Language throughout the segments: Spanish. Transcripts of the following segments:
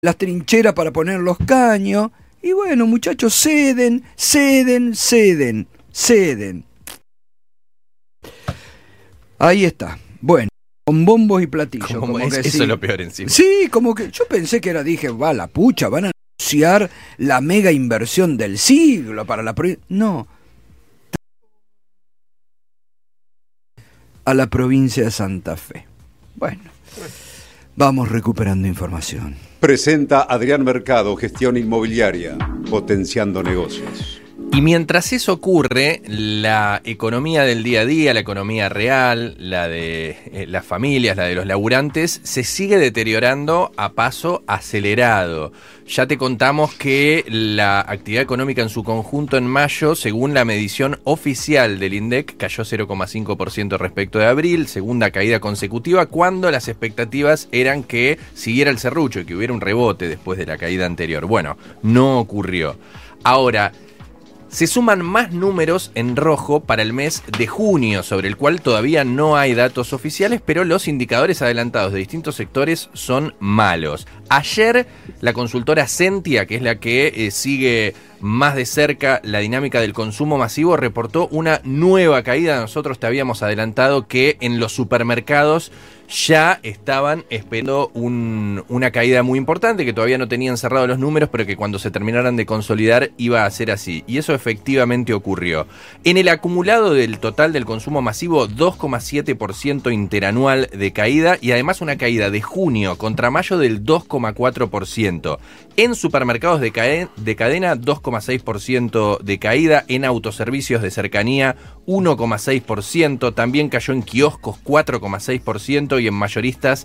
las trincheras para poner los caños. Y bueno, muchachos, ceden. Ahí está. Bueno, con bombos y platillos. Como que eso sí. es lo peor encima. Sí, como que yo pensé que era, dije, va la pucha, van a anunciar la mega inversión del siglo para la provincia. No. A la provincia de Santa Fe. Bueno, vamos recuperando información. Presenta Adrián Mercado, Gestión Inmobiliaria, potenciando negocios. Y mientras eso ocurre, la economía del día a día, la economía real, la de las familias, la de los laburantes, se sigue deteriorando a paso acelerado. Ya te contamos que la actividad económica en su conjunto en mayo, según la medición oficial del INDEC, cayó 0,5% respecto de abril, segunda caída consecutiva, cuando las expectativas eran que siguiera el serrucho y que hubiera un rebote después de la caída anterior. Bueno, no ocurrió. Ahora, se suman más números en rojo para el mes de junio, sobre el cual todavía no hay datos oficiales, pero los indicadores adelantados de distintos sectores son malos. Ayer, la consultora Sentia, que es la que sigue más de cerca la dinámica del consumo masivo, reportó una nueva caída. Nosotros te habíamos adelantado que en los supermercados ya estaban esperando una caída muy importante, que todavía no tenían cerrados los números, pero que cuando se terminaran de consolidar iba a ser así. Y eso efectivamente ocurrió. En el acumulado del total del consumo masivo, 2,7% interanual de caída, y además una caída de junio contra mayo del 2,4%. En supermercados de cadena, 2,6% de caída. En autoservicios de cercanía, 1,6%. También cayó en kioscos, 4,6%. Y en mayoristas,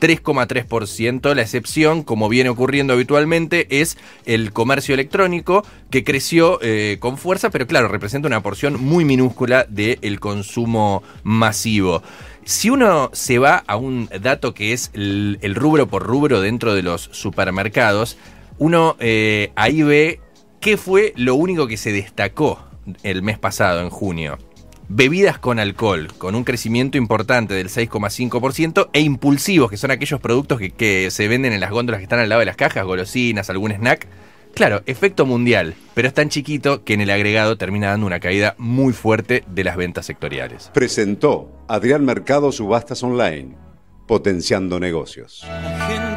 3,3%. La excepción, como viene ocurriendo habitualmente, es el comercio electrónico, que creció con fuerza, pero claro, representa una porción muy minúscula del consumo masivo. Si uno se va a un dato que es el rubro por rubro dentro de los supermercados, uno ahí ve qué fue lo único que se destacó el mes pasado, en junio. Bebidas con alcohol, con un crecimiento importante del 6,5%, e impulsivos, que son aquellos productos que se venden en las góndolas que están al lado de las cajas, golosinas, algún snack. Claro, efecto mundial, pero es tan chiquito que en el agregado termina dando una caída muy fuerte de las ventas sectoriales. Presentó Adrián Mercado, Subastas Online, potenciando negocios.